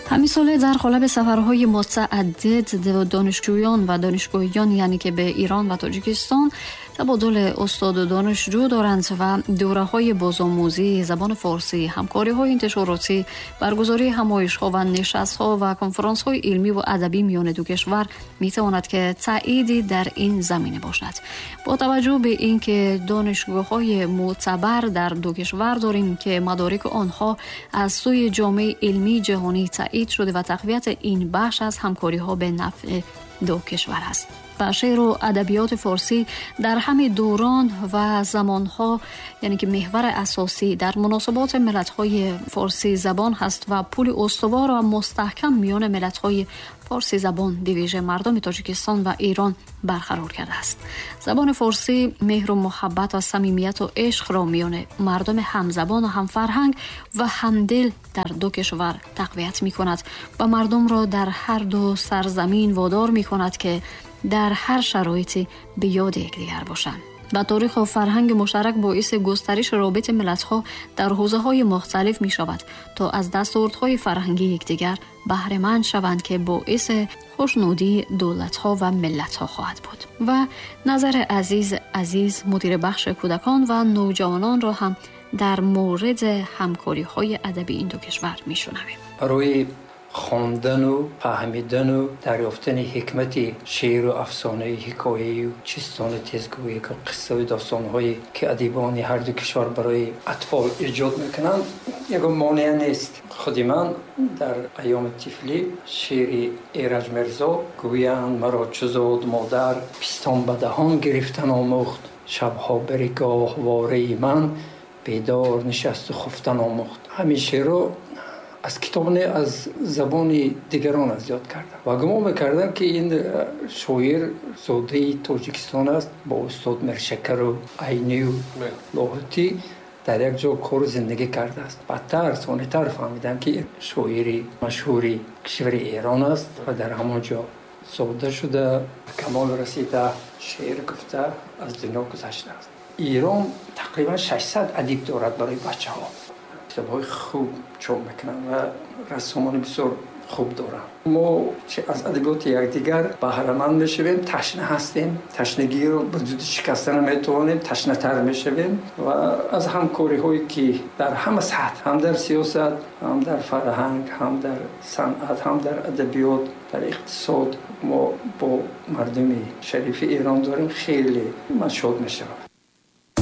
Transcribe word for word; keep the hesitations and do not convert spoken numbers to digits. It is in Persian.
همین سال در قالب سفرهای متعدد دانشجویان و دانشگاهیان یعنی که به ایران و تاجیکستان تبادل استاد و دانشجو دارند و دوره‌های بازآموزی زبان فارسی، همکاری‌های انتشاراتی، برگزاری همایش‌ها و نشست‌ها و کنفرانس‌های علمی و ادبی میان دو کشور می‌تواند که تأییدی در این زمینه باشد. با توجه به اینکه دانشگاه‌های معتبر در دو کشور داریم که مدارک آنها از سوی جامعه علمی جهانی تأیید شده و تقویت این بخش از همکاری‌ها به نفع دو کشور است. و شعر و ادبیات فارسی در همه دوران و زمانها یعنی که محور اساسی در مناسبات ملت‌های فارسی زبان هست و پل استوار و مستحکم میان ملت‌های فارسی زبان دیویژه مردم تاجیکستان و ایران برقرار کرده است. زبان فارسی مهر و محبت و صمیمیت و عشق را میان مردم همزبان و همفرهنگ و همدل در دو کشور تقویت می‌کند و مردم را در هر دو سرزمین وادار می‌کند که در هر شرایطی به یاد یکدیگر باشند. و تاریخ و فرهنگ مشترک باعث گسترش رابط ملت‌ها در حوزه‌های مختلف می‌شود تا از دستاوردهای فرهنگی یکدیگر بهره مند شوند که باعث خوشنودی دولت‌ها و ملت‌ها خواهد بود. و نظر عزیز عزیز مدیر بخش کودکان و نوجوانان را هم در مورد همکاری‌های ادبی این دو کشور می‌شنویم. برای خواندن و فهمیدن و دریافتن حکمت شعر و افسانه حکایه و چیستان تیزگویی که قصه و داستان‌هایی که ادیبان هر دو کشور برای اطفال ایجاد میکنند یک مانع نیست. خود من در ایام طفلی شعر ایرج مرزا گویند مرا چو زاد مادر پستان به دهان گرفتن آموخت، شبها بر گاهواره من بیدار نشست و خفتن آموخت. همین شعر رو از کتاب نه از زبان دیگران از یاد کردم و گمان میکردم که این شاعر زاده تاجیکستان است. با استاد مرشکر و عینی و لاهوتی در یک جا کار زندگی کرده است. بعدتر سانیتر فهمیدم که شاعری مشهوری کشور ایران است و در همان جا زاده شده کمال رسیده شعر گفته از دنیا گذشته است. ایران تقریبا ششصد ادیب دارد برای بچه ها. کتاب‌های خوب چاپ میکنن و رسومان بسیار خوب دارن. ما از ادبیات یکدیگر بهره مند میشویم، تشنه هستیم، تشنگی رو به وجود شکستن میتوانیم، تشنه تر میشویم و از همکاری هایی که در همه سطح، هم در سیاست، هم در فرهنگ، هم در صنعت، هم در ادبیات، در اقتصاد ما با مردم شریف ایران داریم، خیلی من شاد میشم.